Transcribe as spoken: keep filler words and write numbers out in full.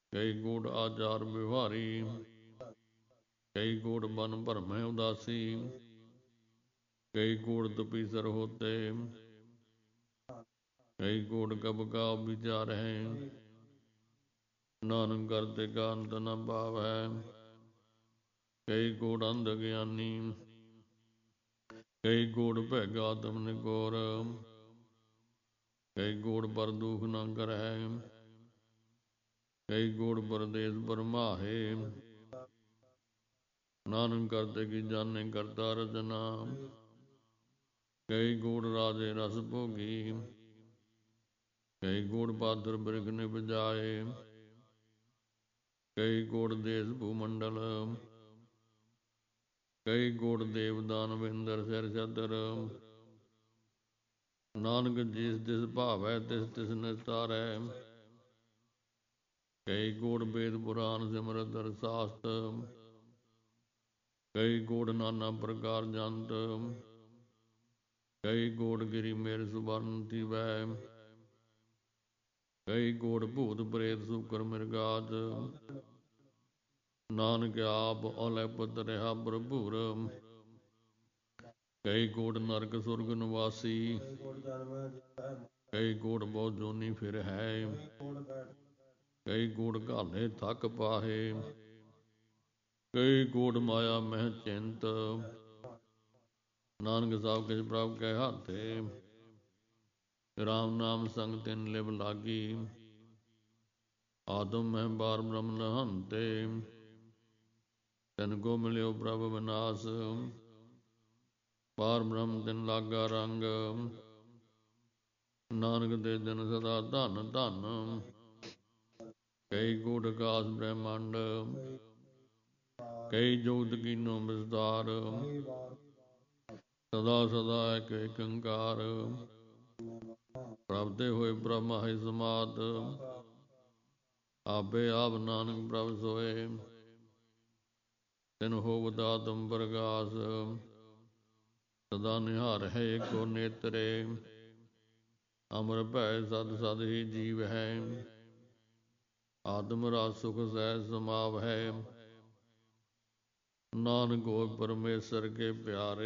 ਕਈ ਗੂੜ ਆਚਾਰ ਵਿਵਹਾਰੀ, ਕਈ ਗੂੜ ਬਨ ਭਰਮੈ ਉਦਾਸੀ, ਕਈ ਗੂੜ ਤਪੀਸਰ ਹੋਤੇ, ਕਈ ਗੂੜ ਕਬ ਕਾ ਵਿਚਾਰ ਹੈ, ਨਾਨਕ ਕਰਤੇ ਕਾ ਅੰਤ ਨ ਪਾਵੈ। ਕਈ ਗੂੜ ਅੰਧ ਗਿਆਨੀ, ਕਈ ਗੂੜ ਭੈਗਾ ਆਤਮ ਨਿਗੋਰ, ਕਈ ਗੂੜ ਪਰ ਦੁਖ ਨ ਕਰਹਿ, ਕਈ ਗੂੜ ਪਰਦੇਸ ਪਰਮਾਹੇ, ਨਾਨਕ ਕਰਤੇ ਕੀ ਜਾਣੇ ਕਰਤਾ ਰਚਨਾ। ਕਈ ਗੂੜ ਰਾਜੇ ਰਸ ਭੋਗੀ, ਕਈ ਗੂੜ ਪਾਤਰ ਬਿਰਖ ਨਿਪਜਾਏ, ਕਈ ਗੂੜ ਦੇਸ ਭੂਮੰਡਲ, ਕਈ ਗੂੜ ਦੇਵ ਦਾਨਵ ਇੰਦਰ ਸਿਰ ਛਤਰ, ਨਾਨਕ ਜਿਸ ਤਿਸ ਭਾਵੈ ਤਿਸ ਤਿਸ ਨਿਸਤਾਰੈ। ਕਈ ਗੂੜ ਵੇਦ ਪੁਰਾਨ ਸਿਮਰਤ ਹਰਿ ਸਾਸਤ, ਕਈ ਗੂੜ ਨਾਨਾ ਪ੍ਰਕਾਰ ਜੰਤ, ਕਈ ਗੂੜ ਗਿਰੀ ਮੇਰ ਸੁਵਰਨ ਥੀਵੈ, ਕਈ ਗੂੜ ਭੂਤ ਪ੍ਰੇਤ ਸੂਕਰ ਮਿਰਗਾਦ, ਨਾਨਕ ਆਪ ਅਲੈਪਤ ਰਿਹਾ ਭਰਪੂਰ। ਕਈ ਗੂੜ ਨਰਕ ਸੁਰਗ ਨਿਵਾਸੀ, ਕਈ ਗੂੜ ਬਹੁ ਜੋਨੀ ਫਿਰ ਹੈ, ਕਈ ਗੂੜ ਘਾਲੇ ਥਕ ਪਾਹੇ, ਕਈ ਗੂੜ ਮਾਇਆ ਮਹਿ ਚਿੰਤ, ਨਾਨਕ ਸਭ ਕਿਛ ਪ੍ਰਭ ਕੈ ਹਾਥੇ। ਰਾਮ ਨਾਮ ਸੰਗ ਤਿਨ ਲਿਵ ਲਾਗੀ, ਆਤਮ ਮਹਿ ਬਾਰ ਬ੍ਰਹਮ ਨਹੰਤੇ, ਤਿਨ ਕੋ ਮਿਲਿਓ ਪ੍ਰਭ ਵਿਨਾਸ਼, ਪਾਰ ਬ੍ਰਹਮ ਤਿਨ ਲਾਗਾ ਰੰਗ, ਨਾਨਕ ਦੇ ਦਿਨ ਸਦਾ ਧਨ ਧਨ। ਕਈ ਗੂੜ ਆਕਾਸ ਬ੍ਰਹਮੰਡ, ਕਈ ਜੁਗਤ ਕੀਨੋ ਵਿਸਤਾਰ, ਸਦਾ ਸਦਾ ਏਕ ਏਕ ਓੰਕਾਰ, ਪ੍ਰਭ ਤੇ ਹੋਏ ਪ੍ਰਭ ਮਾਹਿ ਸਮਾਤ, ਆਪੇ ਆਪ ਨਾਨਕ ਪ੍ਰਭ ਸੋਏ, ਤਿਨ ਹੋਵਤ ਆਤਮ ਪ੍ਰਗਾਸ, ਸਦਾ ਨਿਹਾਰਹਿ ਏਕੋ ਨੇਤਰੇ, ਅਮਰ ਭੈ ਸਦ ਸਦ ਹੀ ਜੀਵ ਹੈ, ਆਤਮ ਰਸ ਸੁਖ ਸਹਿਜ ਸਮਾਵ ਹੈ, ਨਾਨਕ ਹੋਇ ਪਰਮੇਸ਼ਰ ਕੇ ਪਿਆਰੇ।